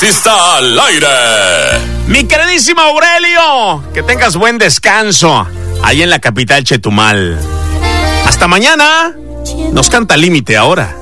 Artista al aire. Mi queridísimo Aurelio, que tengas buen descanso ahí en la capital Chetumal. Hasta mañana. Nos canta Límite ahora.